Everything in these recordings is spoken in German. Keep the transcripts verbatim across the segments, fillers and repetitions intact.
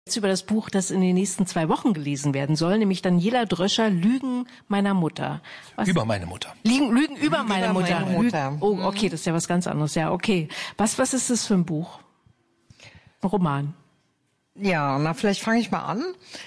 Über das Buch, das in den nächsten zwei Wochen gelesen werden soll, nämlich Daniela Dröscher, Lügen meiner Mutter. Was? Über meine Mutter. Lügen, Lügen über Lügen meine, über Mutter. meine Mutter. Lügen, oh, okay, das ist ja was ganz anderes. Ja, okay. Was, was ist das für ein Buch? Ein Roman? Ja, na, vielleicht fange ich mal an.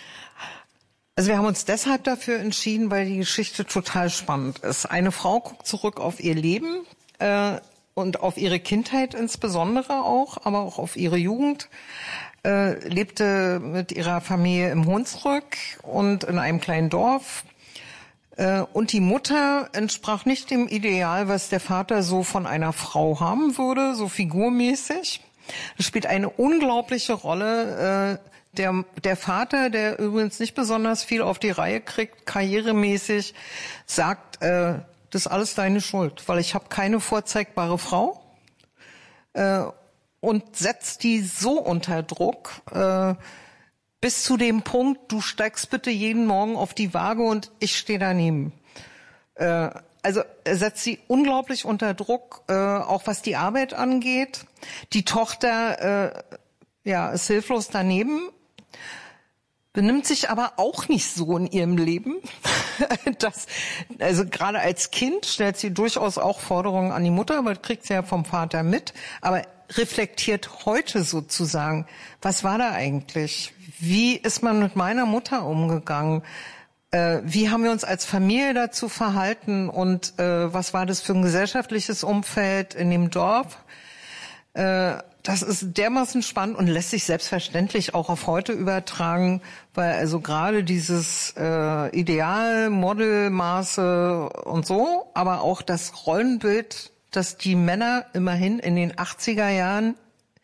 Also wir haben uns deshalb dafür entschieden, weil die Geschichte total spannend ist. Eine Frau guckt zurück auf ihr Leben äh, und auf ihre Kindheit insbesondere auch, aber auch auf ihre Jugend. Äh, lebte mit ihrer Familie im Hunsrück und in einem kleinen Dorf. Äh, und die Mutter entsprach nicht dem Ideal, was der Vater so von einer Frau haben würde, so figurmäßig. Das spielt eine unglaubliche Rolle. Äh, der, der Vater, der übrigens nicht besonders viel auf die Reihe kriegt, karrieremäßig, sagt, äh, das ist alles deine Schuld, weil ich habe keine vorzeigbare Frau. Äh, Und setzt die so unter Druck, äh, bis zu dem Punkt, du steigst bitte jeden Morgen auf die Waage und ich stehe daneben. Äh, also er setzt sie unglaublich unter Druck, äh, auch was die Arbeit angeht. Die Tochter äh, ja, ist hilflos daneben, benimmt sich aber auch nicht so in ihrem Leben. Das, also gerade als Kind stellt sie durchaus auch Forderungen an die Mutter, weil kriegt sie ja vom Vater mit. Aber reflektiert heute sozusagen, was war da eigentlich? Wie ist man mit meiner Mutter umgegangen? Äh, wie haben wir uns als Familie dazu verhalten? Und äh, was war das für ein gesellschaftliches Umfeld in dem Dorf? Äh, das ist dermaßen spannend und lässt sich selbstverständlich auch auf heute übertragen, weil also gerade dieses äh, Ideal, Modelmaße und so, aber auch das Rollenbild, dass die Männer immerhin in den achtziger Jahren,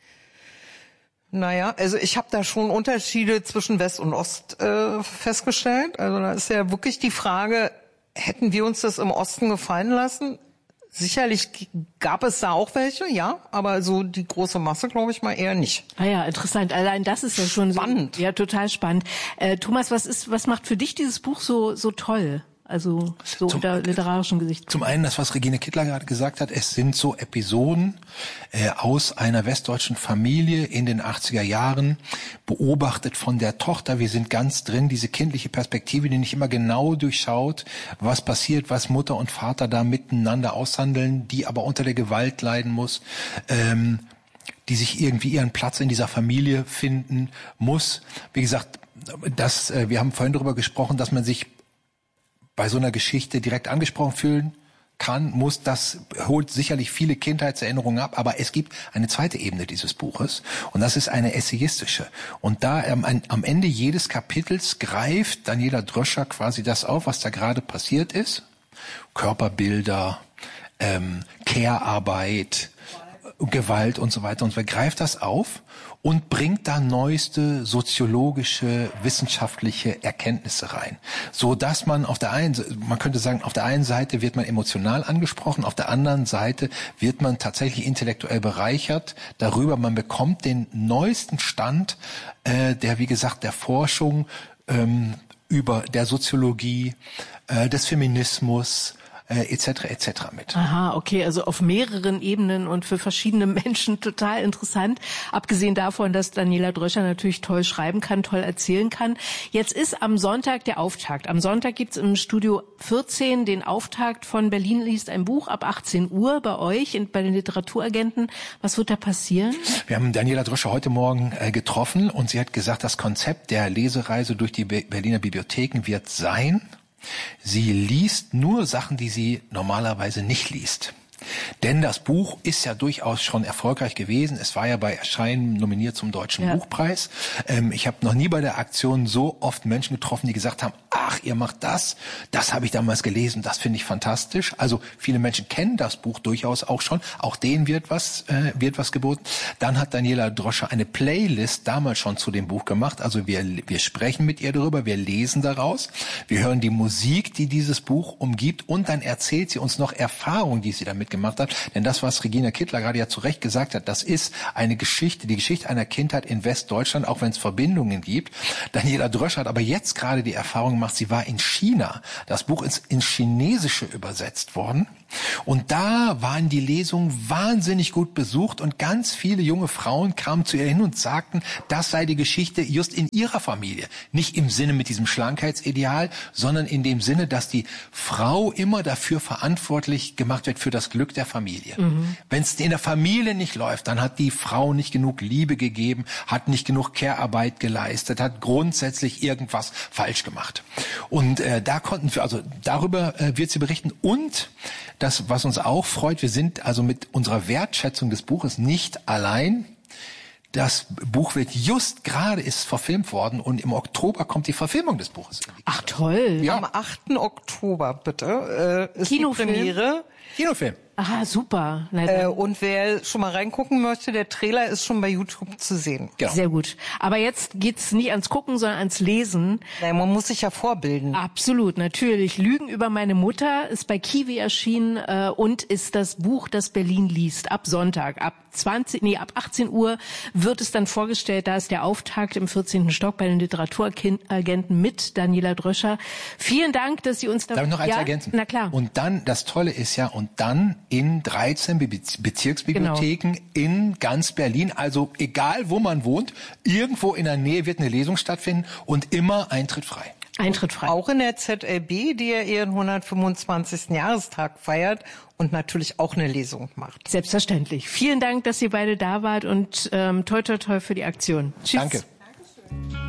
naja, also ich habe da schon Unterschiede zwischen West und Ost äh, festgestellt. Also da ist ja wirklich die Frage, hätten wir uns das im Osten gefallen lassen? Sicherlich gab es da auch welche, ja, aber so die große Masse, glaube ich mal, eher nicht. Ah ja, interessant. Allein das ist ja schon spannend. So, ja, total spannend. Äh, Thomas, was ist, was macht für dich dieses Buch so so toll? Also so zum, unter literarischen Gesichtspunkten. Zum einen das, was Regine Kittler gerade gesagt hat, es sind so Episoden äh, aus einer westdeutschen Familie in den achtziger Jahren, beobachtet von der Tochter. Wir sind ganz drin, diese kindliche Perspektive, die nicht immer genau durchschaut, was passiert, was Mutter und Vater da miteinander aushandeln, die aber unter der Gewalt leiden muss, ähm, die sich irgendwie ihren Platz in dieser Familie finden muss. Wie gesagt, das, äh, wir haben vorhin darüber gesprochen, dass man sich bei so einer Geschichte direkt angesprochen fühlen kann, muss, das holt sicherlich viele Kindheitserinnerungen ab, aber es gibt eine zweite Ebene dieses Buches und das ist eine essayistische. Und da ähm, am Ende jedes Kapitels greift Daniela Dröscher quasi das auf, was da gerade passiert ist. Körperbilder, ähm, Care-Arbeit, Gewalt und so weiter und so weiter, greift das auf und bringt da neueste soziologische, wissenschaftliche Erkenntnisse rein, so dass man auf der einen, man könnte sagen, auf der einen Seite wird man emotional angesprochen, auf der anderen Seite wird man tatsächlich intellektuell bereichert darüber. Man bekommt den neuesten Stand, äh, der, wie gesagt, der Forschung ähm, über der Soziologie, äh, des Feminismus, et cetera et cetera mit. Aha, okay, also auf mehreren Ebenen und für verschiedene Menschen total interessant. Abgesehen davon, dass Daniela Dröscher natürlich toll schreiben kann, toll erzählen kann. Jetzt ist am Sonntag der Auftakt. Am Sonntag gibt's im Studio vierzehn den Auftakt von Berlin liest ein Buch ab achtzehn Uhr bei euch und bei den Literaturagenten. Was wird da passieren? Wir haben Daniela Dröscher heute Morgen äh, getroffen und sie hat gesagt, das Konzept der Lesereise durch die Be- Berliner Bibliotheken wird sein: Sie liest nur Sachen, die sie normalerweise nicht liest. Denn das Buch ist ja durchaus schon erfolgreich gewesen. Es war ja bei Erscheinen nominiert zum Deutschen ja. Buchpreis. Ähm, ich habe noch nie bei der Aktion so oft Menschen getroffen, die gesagt haben, ach, ihr macht das, das habe ich damals gelesen, das finde ich fantastisch. Also viele Menschen kennen das Buch durchaus auch schon. Auch denen wird was, äh, wird was geboten. Dann hat Daniela Dröscher eine Playlist damals schon zu dem Buch gemacht. Also wir, wir sprechen mit ihr darüber, wir lesen daraus, wir hören die Musik, die dieses Buch umgibt und dann erzählt sie uns noch Erfahrungen, die sie damit gemacht hat. Denn das, was Regina Kittler gerade ja zu Recht gesagt hat, das ist eine Geschichte, die Geschichte einer Kindheit in Westdeutschland, auch wenn es Verbindungen gibt. Daniela Dröscher hat aber jetzt gerade die Erfahrung gemacht, sie war in China. Das Buch ist ins Chinesische übersetzt worden. Und da waren die Lesungen wahnsinnig gut besucht und ganz viele junge Frauen kamen zu ihr hin und sagten, das sei die Geschichte just in ihrer Familie. Nicht im Sinne mit diesem Schlankheitsideal, sondern in dem Sinne, dass die Frau immer dafür verantwortlich gemacht wird für das Glück der Familie. Mhm. Wenn es in der Familie nicht läuft, dann hat die Frau nicht genug Liebe gegeben, hat nicht genug Care-Arbeit geleistet, hat grundsätzlich irgendwas falsch gemacht. Und äh, da konnten wir, also darüber äh, wird sie berichten. Und das, was uns auch freut, wir sind also mit unserer Wertschätzung des Buches nicht allein. Das Buch wird just gerade ist verfilmt worden und im Oktober kommt die Verfilmung des Buches. Ach toll. Ja. Am achten Oktober, bitte, äh, ist Kinofilm. die Premiere. Kinofilm. Aha, super. Äh, und wer schon mal reingucken möchte, der Trailer ist schon bei YouTube zu sehen. Genau. Sehr gut. Aber jetzt geht's nicht ans Gucken, sondern ans Lesen. Nein, man muss sich ja vorbilden. Absolut, natürlich. Lügen über meine Mutter ist bei Kiwi erschienen äh, und ist das Buch, das Berlin liest. Ab Sonntag, ab zwanzig, nee, ab achtzehn Uhr wird es dann vorgestellt. Da ist der Auftakt im vierzehnten Stock bei den Literaturagenten mit Daniela Dröscher. Vielen Dank, dass Sie uns da... Darf ich noch eins ja? ergänzen? Na klar. Und dann, das Tolle ist ja, und dann in dreizehn Be- Bezirksbibliotheken genau. in ganz Berlin, also egal wo man wohnt, irgendwo in der Nähe wird eine Lesung stattfinden und immer Eintritt frei. Eintritt frei. Auch in der Z L B, die ja ihren hundertfünfundzwanzigsten Jahrestag feiert und natürlich auch eine Lesung macht. Selbstverständlich. Vielen Dank, dass ihr beide da wart und ähm, toi toi toi für die Aktion. Tschüss. Danke. Dankeschön.